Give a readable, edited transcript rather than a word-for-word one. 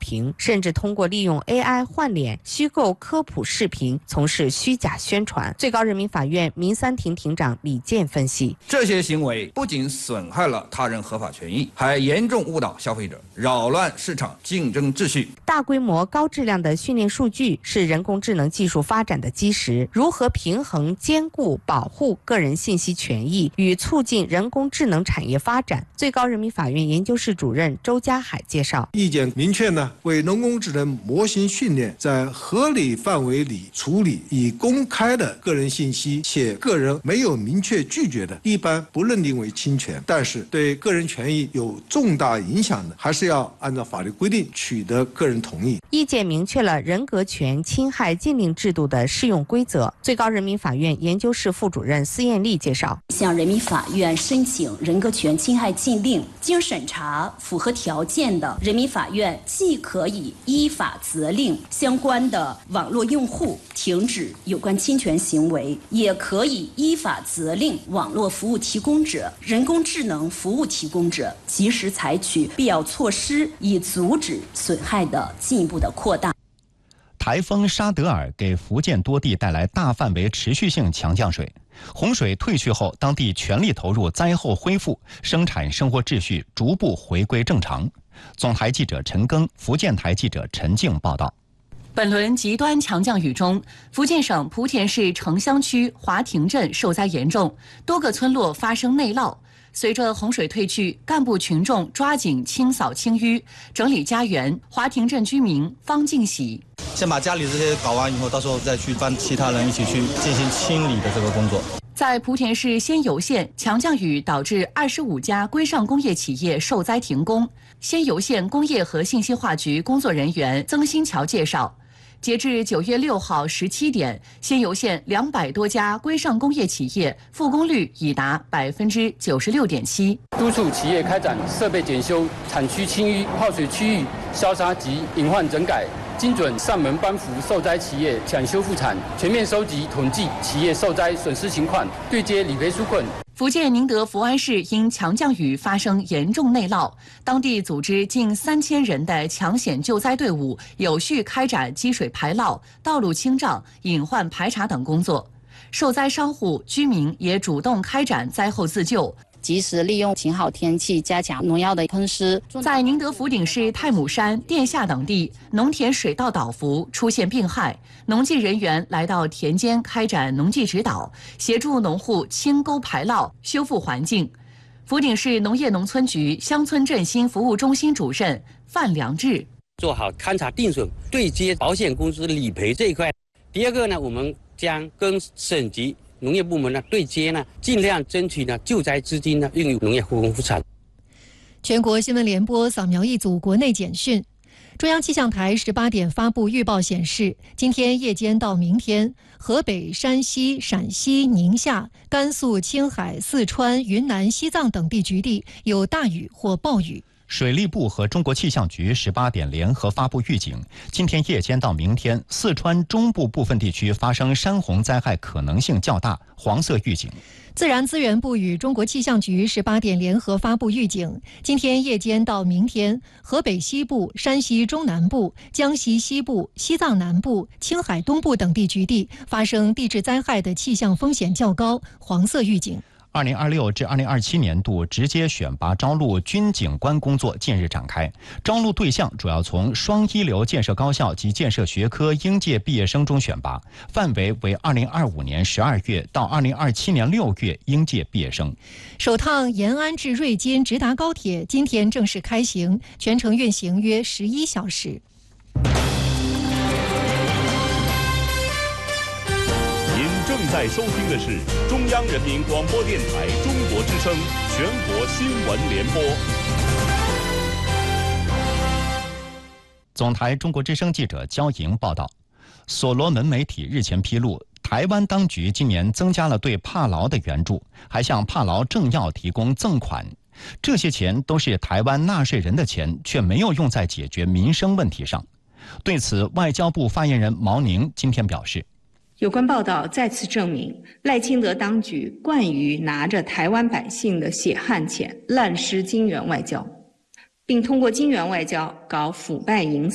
评，甚至通过利用 AI 换脸、虚构科普视频，从事虚假宣传。最高人民法院民三庭庭长李健分析， 这些行为不仅损害了他人合法权益，还严重误导消费者，扰乱市场竞争秩序。 大规模高质量的训练数据是人工智能技术发展的基石，如何平衡兼顾保护个人信息权益与促进人工智能产业发展？最高人民法院研究室主任周家海介绍， 意见明确呢，为人工智能模型训练在合理范围里处理已公开的个人信息，且个人没有明确拒绝的，一般不认定为侵权，但是对个人权益有重大影响的，还是要按照法律规定取得个人同意。 意见明确了人格权侵害禁令制度的适用规则。最高人民法院研究室副主任司艳丽介绍， 向人民法院申请人格权侵害禁令，经审查符合条件的，人民法院既可以依法责令相关的网络用户停止有关侵权行为，也可以依法责令网络服务提供者、人工智能服务提供者及时采取必要措施，以阻止损害的进一步的扩大。 台风沙德尔给福建多地带来大范围持续性强降水，洪水退去后，当地全力投入灾后恢复，生产生活秩序逐步回归正常。总台记者陈庚、福建台记者陈静报道。 本轮极端强降雨中，福建省莆田市城乡区华亭镇受灾严重，多个村落发生内涝。随着洪水退去，干部群众抓紧清扫清淤，整理家园。华亭镇居民方敬喜， 先把家里这些搞完以后，到时候再去帮其他人一起去进行清理的这个工作。 在莆田市仙游县，强降雨导致25家规上工业企业受灾停工。仙游县工业和信息化局工作人员曾新桥介绍，截至9月6号17点，仙游县200多家规上工业企业复工率已达96.7%。 督促企业开展设备检修、产区清淤、泡水区域消杀及隐患整改，精准上门帮扶受灾企业抢修复产，全面收集统计企业受灾损失情况，对接理赔纾困。 福建宁德福安市因强降雨发生严重内涝，当地组织近3000人的抢险救灾队伍，有序开展积水排涝、道路清障、隐患排查等工作。受灾商户、居民也主动开展灾后自救， 及时利用晴好天气加强农药的喷施。 在宁德福鼎市太姥山、殿下等地，农田水稻倒伏出现病害，农技人员来到田间开展农技指导，协助农户清沟排涝、修复环境。福鼎市农业农村局乡村振兴服务中心主任范良志， 做好勘查定损、对接保险公司理赔这一块。第二个呢，我们将跟省级农业部门呢对接呢，尽量争取呢救灾资金呢用于农业复工复产。 全国新闻联播扫描一组国内简讯。中央气象台18点发布预报显示，今天夜间到明天，河北、山西、陕西、宁夏、甘肃、青海、四川、云南、西藏等地局地有大雨或暴雨。 水利部和中国气象局18点联合发布预警，今天夜间到明天，四川中部部分地区发生山洪灾害可能性较大，黄色预警。 自然资源部与中国气象局18点联合发布预警，今天夜间到明天，河北西部、山西中南部、江西西部、西藏南部、青海东部等地局地发生地质灾害的气象风险较高，黄色预警。 2026至2027年度直接选拔招录军警官工作近日展开，招录对象主要从双一流建设高校及建设学科应届毕业生中选拔，范围为2025年12月到2027年6月应届毕业生。 首趟延安至瑞金直达高铁今天正式开行，全程运行约11小时。 正在收听的是中央人民广播电台中国之声全国新闻联播。 总台中国之声记者焦莹报道，所罗门媒体日前披露，台湾当局今年增加了对帕劳的援助，还向帕劳政要提供赠款。这些钱都是台湾纳税人的钱，却没有用在解决民生问题上。对此，外交部发言人毛宁今天表示， 有关报道再次证明，赖清德当局惯于拿着台湾百姓的血汗钱滥施金援外交，并通过金援外交搞腐败营